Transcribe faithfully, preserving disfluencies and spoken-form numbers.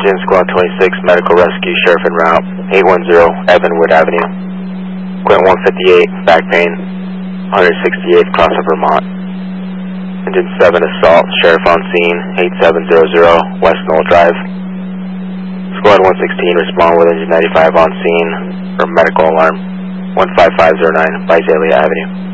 Attention, Squad twenty-six, Medical Rescue, Sheriff en route, eight one zero, Evanwood Avenue. Quint one fifty-eight, back pain, one sixty-eighth, cross of Vermont. Engine seven, assault, Sheriff on scene, eight seven zero zero, West Knoll Drive. Squad one sixteen, respond with engine ninety-five on scene for medical alarm, one five five zero nine, Visalia Avenue.